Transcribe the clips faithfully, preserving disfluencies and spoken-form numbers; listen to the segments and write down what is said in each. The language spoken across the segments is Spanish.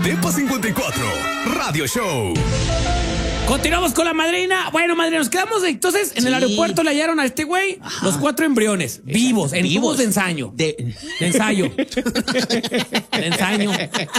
Depa cincuenta y cuatro, Radio Show. Continuamos con la madrina. Bueno, madrina, nos quedamos entonces en sí. el aeropuerto. Le hallaron a este güey los cuatro embriones vivos, en vivos. tubos de ensayo. De, de ensayo. de ensayo.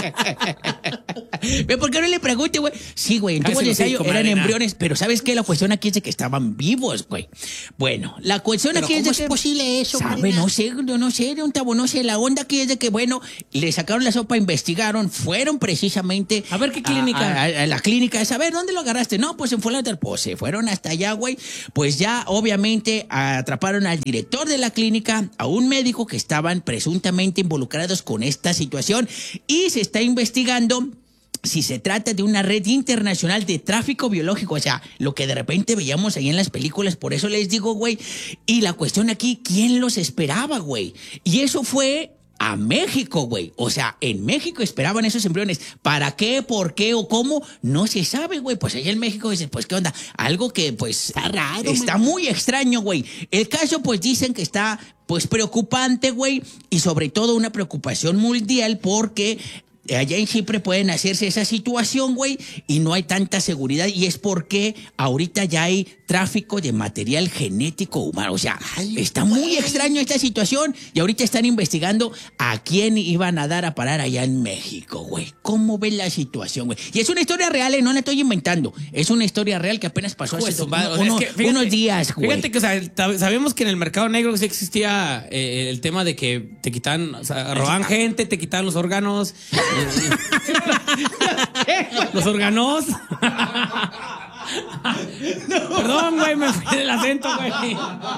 ¿Por qué no le pregunte, güey? Sí, güey, en tubos de ensayo eran madrina. embriones, pero ¿sabes qué? La cuestión aquí es de que estaban vivos, güey. Bueno, la cuestión ¿Pero aquí es de ¿cómo que... es posible eso, ¿Sabe? madrina? No sé, no, no sé, de un tabo, no sé. La onda aquí es de que, bueno, le sacaron la sopa, investigaron, fueron precisamente... A ver, ¿qué clínica? A, a, a la clínica, a ver, ¿dónde lo agarraste? No, pues en Fulano del Pues se fueron hasta allá, güey. Pues ya, obviamente, atraparon al director de la clínica, a un médico que estaban presuntamente involucrados con esta situación y se está investigando si se trata de una red internacional de tráfico biológico, o sea, lo que de repente veíamos ahí en las películas, por eso les digo, güey. Y la cuestión aquí, ¿quién los esperaba, güey? Y eso fue... a México, güey. O sea, en México esperaban esos embriones. ¿Para qué, por qué o cómo? No se sabe, güey. Pues allá en México dicen, pues, ¿qué onda? Algo que, pues, está raro. Está man. muy extraño, güey. El caso, pues, dicen que está, pues, preocupante, güey. Y sobre todo una preocupación mundial porque... allá en Chipre pueden hacerse esa situación, güey, y no hay tanta seguridad, y es porque ahorita ya hay tráfico de material genético humano. O sea, Ay, está güey. muy extraño esta situación, y ahorita están investigando a quién iban a dar a parar allá en México, güey. ¿Cómo ven la situación, güey? Y es una historia real, ¿eh? No la estoy inventando. Es una historia real que apenas pasó hace pues, uno, o sea, uno, es que, fíjate, unos días, güey. Fíjate que o sea, sabemos que en el mercado negro sí existía eh, el tema de que te quitan, o sea, roban gente, te quitan los órganos. Los órganos. No. Perdón, güey, me fui del acento, güey.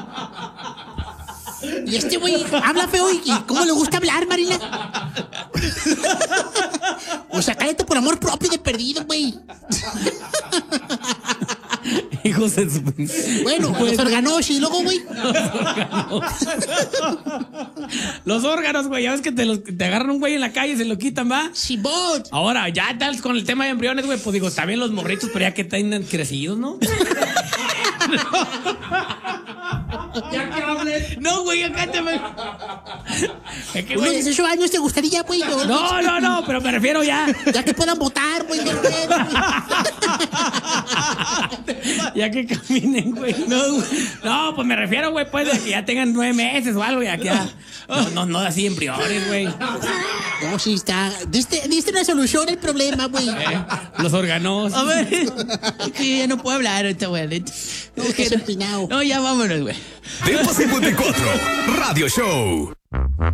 Y este güey habla feo y ¿cómo le gusta hablar, Marina? O sea, cállate por amor propio de perdido, güey. Hijos de su... Bueno, pues, los órganos y luego, güey. Los órganos. Los órganos, güey. Ya ves que te, los, te agarran un güey en la calle y se lo quitan, ¿va? Sí, bot. Ahora, ya tal con el tema de embriones, güey. Pues digo, también los morritos, pero ya que están crecidos, ¿no? Ya que hables. No, güey, acá te me... Es que, güey, dieciocho años te gustaría, güey. No, no, no, no, pero me refiero ya. Ya que puedan votar, güey. Ya que caminen, güey. No, güey. No, pues me refiero, güey, pues, de que ya tengan nueve meses o algo, ya que ya. No, no, no así embriones, güey. No, sí está. Diste, diste una solución al problema, güey. Eh, los órganos. A ver. Es que ya no puedo hablar ahorita, güey. No, es que no, no, ya vámonos, güey. Depa cincuenta y cuatro, Radio Show.